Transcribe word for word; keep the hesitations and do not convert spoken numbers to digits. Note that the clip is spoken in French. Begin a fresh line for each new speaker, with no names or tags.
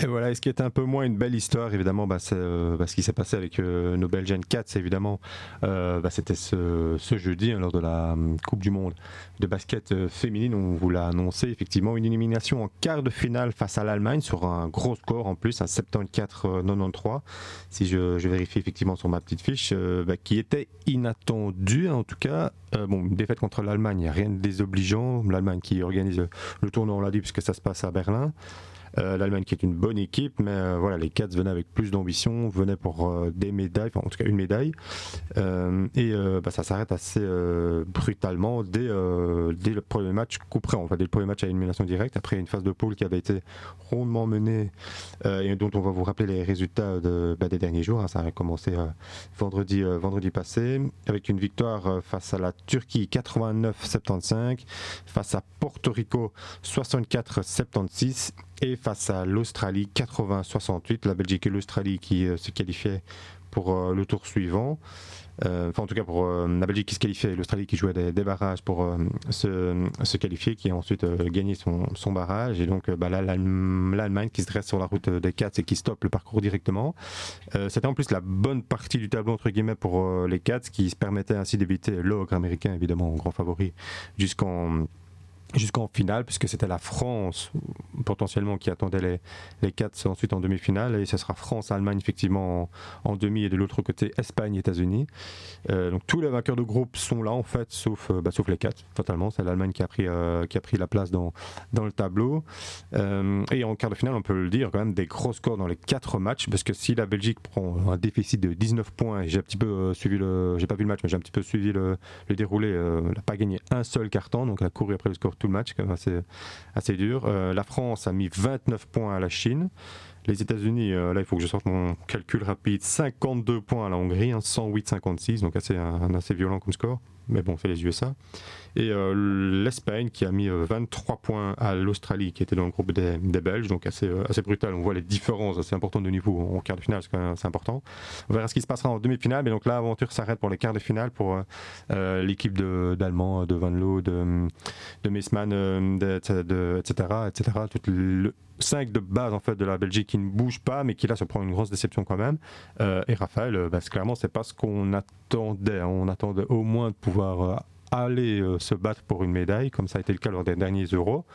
Et voilà, et ce qui était un peu moins une belle histoire, évidemment, bah, c'est euh, bah, ce qui s'est passé avec euh, nos Belgian Cats, évidemment. Euh, bah, c'était ce, ce jeudi, hein, lors de la hum, Coupe du Monde de basket euh, féminine. On vous l'a annoncé, effectivement, une élimination en quart de finale face à l'Allemagne sur un gros score en plus, un soixante-quatorze à quatre-vingt-treize. Si je, je vérifie effectivement sur ma petite fiche, euh, bah, qui était inattendu, en tout cas. Euh, bon, une défaite contre l'Allemagne, il n'y a rien de désobligeant. L'Allemagne qui organise le tournoi, on l'a dit, puisque ça se passe à Berlin. Euh, L'Allemagne qui est une bonne équipe, mais euh, voilà, les Cats venaient avec plus d'ambition, venaient pour euh, des médailles, enfin en tout cas une médaille, euh, et euh, bah, ça s'arrête assez euh, brutalement dès, euh, dès le premier match coup près, enfin dès le premier match à élimination directe, après une phase de poule qui avait été rondement menée euh, et dont on va vous rappeler les résultats de, bah, des derniers jours, hein. Ça a commencé euh, vendredi, euh, vendredi passé, avec une victoire euh, face à la Turquie quatre-vingt-neuf à soixante-quinze, face à Porto Rico soixante-quatre à soixante-seize, et face à l'Australie quatre-vingts à soixante-huit, la Belgique et l'Australie qui euh, se qualifiaient pour euh, le tour suivant. Euh, enfin, en tout cas, pour euh, la Belgique qui se qualifiait et l'Australie qui jouait des, des barrages pour euh, se, se qualifier, qui a ensuite euh, gagné son, son barrage. Et donc, euh, bah, là, l'Allem- l'Allemagne qui se dresse sur la route des Cats et qui stoppe le parcours directement. Euh, c'était en plus la bonne partie du tableau, entre guillemets, pour euh, les Cats, qui se permettait ainsi d'éviter l'ogre américain, évidemment, grand favori, jusqu'en. jusqu'en finale, puisque c'était la France potentiellement qui attendait les, les Cats ensuite en demi-finale, et ce sera France-Allemagne effectivement en, en demi, et de l'autre côté Espagne-États-Unis. Euh, donc tous les vainqueurs de groupe sont là en fait, sauf, euh, bah, sauf les Cats, totalement. C'est l'Allemagne qui a pris, euh, qui a pris la place dans, dans le tableau. Euh, et en quart de finale, on peut le dire, quand même des gros scores dans les quatre matchs, parce que si la Belgique prend un déficit de dix-neuf points, et j'ai un petit peu euh, suivi le, j'ai pas vu le match, mais j'ai un petit peu suivi le, le déroulé, euh, elle n'a pas gagné un seul carton, donc elle a couru après le score tout le match, quand même assez, assez dur. Euh, la France a mis vingt-neuf points à la Chine. Les États-Unis, euh, là il faut que je sorte mon calcul rapide, cinquante-deux points à la Hongrie, hein, cent huit à cinquante-six, donc assez, un, assez violent comme score. Mais bon, c'est les U S A. Et euh, l'Espagne qui a mis euh, vingt-trois points à l'Australie, qui était dans le groupe des, des Belges, donc assez, euh, assez brutal. On voit les différences assez importantes de niveau en quart de finale, c'est, quand même, c'est important. On verra ce qui se passera en demi-finale, mais donc là, l'aventure s'arrête pour les quarts de finale pour euh, euh, l'équipe de, d'Allemands, de Van Loo, de, de Meesman, euh, de, de, et cetera, et cetera. Tout le cinq de base en fait de la Belgique qui ne bouge pas, mais qui là se prend une grosse déception quand même. Euh, et Raphaël, euh, bah, c'est, clairement, c'est pas ce qu'on attendait. On attendait au moins de pouvoir euh, aller euh, se battre pour une médaille, comme ça a été le cas lors des derniers Euros.